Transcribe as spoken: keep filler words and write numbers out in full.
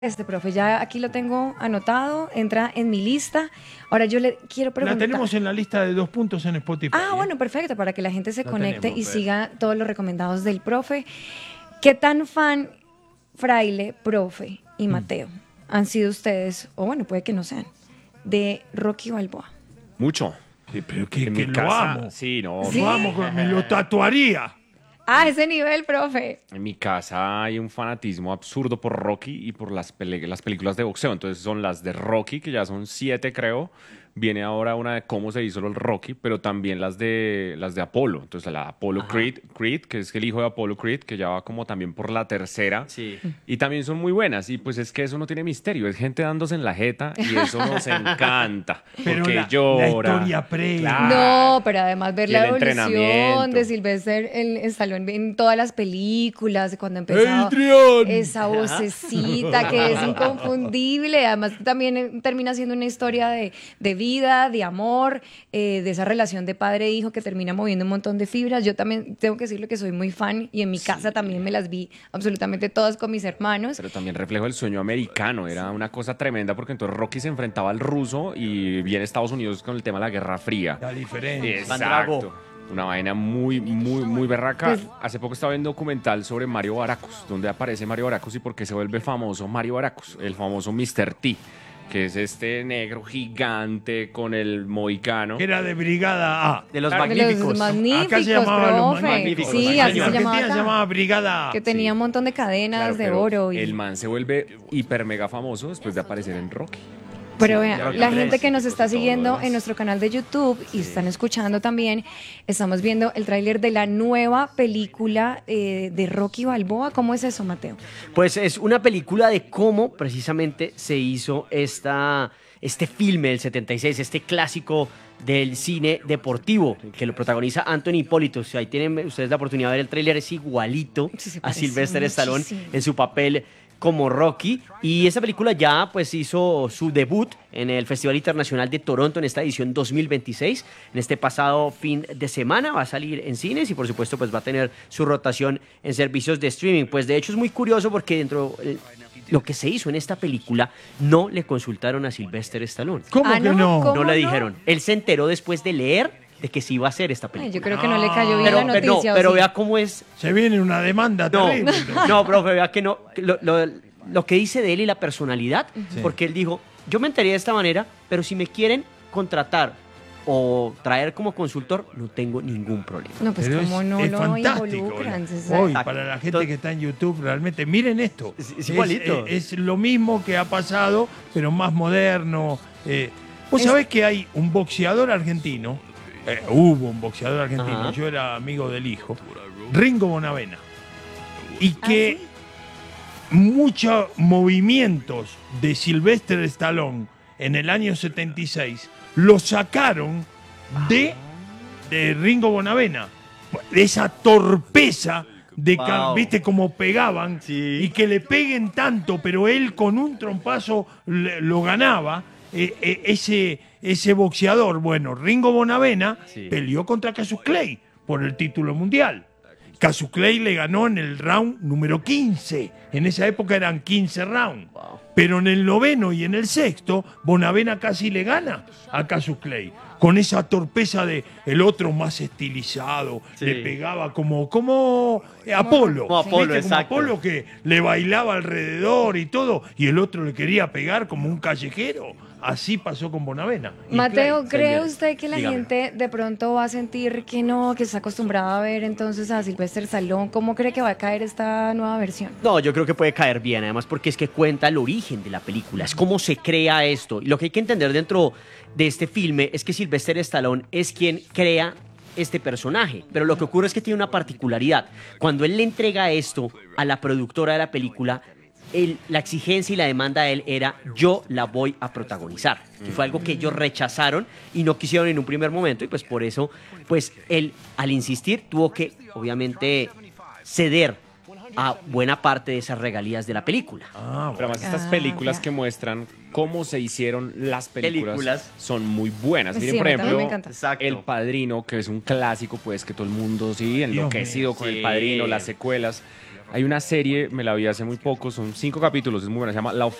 Este, profe, ya aquí lo tengo anotado, entra en mi lista. Ahora yo le quiero preguntar. La tenemos en la lista de dos puntos en Spotify. Ah, ¿eh? bueno, perfecto, para que la gente se La conecte tenemos, y ver. siga todos los recomendados del profe. ¿Qué tan fan, Fraile, profe y Mateo han sido ustedes, o bueno, puede que no sean, de Rocky Balboa? Mucho. Sí, pero que, En que mi lo casa, amo. sí, no. ¿Sí? Lo amo, con- me lo tatuaría. Ah, ese nivel, profe. En mi casa hay un fanatismo absurdo por Rocky y por las, pele- las películas de boxeo. Entonces son las de Rocky, que ya son siete, creo. Viene ahora una de cómo se hizo el Rocky, pero también las de las de Apolo. Entonces la Apollo Creed, Creed, que es el hijo de Apollo Creed, que ya va como también por la tercera. Sí. Y también son muy buenas. Y pues es que eso no tiene misterio. Es gente dándose en la jeta y eso nos encanta. Pero porque la, llora. la historia previa. Claro. No, pero además ver Y la el evolución entrenamiento. de Sylvester en Stallone en todas las películas, cuando empezaba ¡Adrián! esa vocecita que es inconfundible, además también eh, termina siendo una historia de, de vida, de amor, eh, de esa relación de padre e hijo que termina moviendo un montón de fibras. Yo también tengo que decirle que soy muy fan y en mi casa también me las vi absolutamente todas con mis hermanos. Pero también reflejo el sueño americano, era una cosa tremenda porque entonces Rocky se enfrentaba al ruso y viene Estados Unidos con el tema de la Guerra Fría. La diferencia. Exacto. Una vaina muy, muy, muy berraca. Pues- Hace poco estaba viendo un documental sobre Mario Baracus, donde aparece Mario Baracus y por qué se vuelve famoso Mario Baracus, el famoso mister T, que es este negro gigante con el mohicano. Que era de Brigada A. De los Claro. De magníficos. los magníficos, Acá se llamaban los profe. magníficos. Sí, En así se llamaba Argentina acá. se llamaba Brigada A. Que tenía un montón de cadenas Claro, de pero oro. Y... El man se vuelve hiper mega famoso después de aparecer en Rocky. Pero vean, Rocky la tres, gente que nos está todo lo siguiendo demás. en nuestro canal de YouTube y están escuchando también, estamos viendo el tráiler de la nueva película eh, de Rocky Balboa. ¿Cómo es eso, Mateo? Pues es una película de cómo precisamente se hizo esta, este filme del setenta y seis, este clásico del cine deportivo, que lo protagoniza Anthony Hipólito. Si ahí tienen ustedes la oportunidad de ver el tráiler, es igualito Sí, se a parece Sylvester Stallone muchísimo. en su papel como Rocky. Y esta película ya pues hizo su debut en el Festival Internacional de Toronto en esta edición dos mil veintiséis. En este pasado fin de semana va a salir en cines y por supuesto pues va a tener su rotación en servicios de streaming. Pues de hecho es muy curioso porque dentro de lo que se hizo en esta película no le consultaron a Sylvester Stallone. ¿Cómo Ah, que ¿no? no? ¿Cómo? No le no? dijeron. Él se enteró después de leer de que se iba a hacer esta Ay, película. yo creo que no le cayó bien pero, la pero no, noticia. ¿o pero sí? vea cómo es. Se viene una demanda No, terrible. no, profe, vea que no. Lo, lo- lo que dice de él y la personalidad, porque él dijo, yo me enteré de esta manera, pero si me quieren contratar o traer como consultor, no tengo ningún problema. No, pues Pero cómo es, no es lo fantástico. involucran. ¿no? César. Hoy, Exacto. para la gente Entonces- que está en YouTube, realmente, miren esto. Es- es igualito. Es, es lo mismo que ha pasado, pero más moderno. Eh, Vos Es- sabés que hay un boxeador argentino, eh, hubo un boxeador argentino, Ajá. yo era amigo del hijo, Ringo Bonavena, y ¿Ah, que muchos movimientos de Sylvester Stallone en el año setenta y seis lo sacaron de, de Ringo Bonavena. De esa torpeza de, ca- Wow. viste cómo pegaban Sí. y que le peguen tanto, pero él con un trompazo le- lo ganaba. Eh, eh, ese, ese boxeador, bueno, Ringo Bonavena, Sí. peleó contra Cassius Clay por el título mundial. Cassius Clay le ganó en el round número quince. En esa época eran quince rounds. Wow. Pero en el noveno y en el sexto, Bonavena casi le gana a Cassius Clay. Con esa torpeza de el otro más estilizado, Sí. le pegaba como, como Apolo. Como Apolo, ¿Viste? exacto. Como Apolo que le bailaba alrededor y todo, y el otro le quería pegar como un callejero. Así pasó con Bonavena. Y Mateo, Clay. ¿cree señores, usted que la dígame. gente de pronto va a sentir que no, que está acostumbrada a ver entonces a Sylvester Stallone? ¿Cómo cree que va a caer esta nueva versión? No, yo creo que puede caer bien, además porque es que cuenta el origen de la película, es cómo se crea esto. Y lo que hay que entender dentro de este filme es que Sylvester Stallone es quien crea este personaje, pero lo que ocurre es que tiene una particularidad. Cuando él le entrega esto a la productora de la película, él- la exigencia y la demanda de él era yo la voy a protagonizar. Y fue algo que ellos rechazaron y no quisieron en un primer momento y pues por eso pues él al insistir tuvo que obviamente ceder a buena parte de esas regalías de la película. Ah, Pero además estas Ah, películas ya. que muestran cómo se hicieron las películas, Películas. son muy buenas. Sí, Miren, a por mí también me ejemplo, encanta. Exacto. El Padrino, que es un clásico, pues que todo el mundo sí, Dios enloquecido mío. con El Sí. Padrino, las secuelas. Hay una serie, me la vi hace muy poco, son cinco capítulos, es muy buena, se llama La